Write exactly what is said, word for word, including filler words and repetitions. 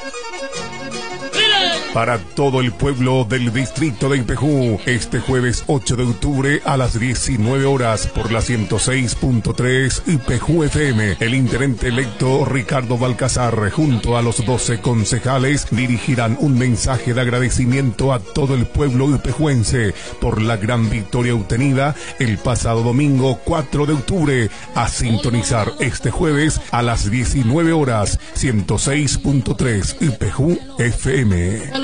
Para todo el pueblo del distrito de Ipejú, este jueves ocho de octubre a las diecinueve horas por la ciento seis punto tres Ipejú F M, el intendente electo Ricardo Balcazar junto a los doce concejales dirigirán un mensaje de agradecimiento a todo el pueblo ipejuense por la gran victoria obtenida el pasado domingo cuatro de octubre. A sintonizar este jueves a las diecinueve horas ciento seis punto tres Ipejú F M.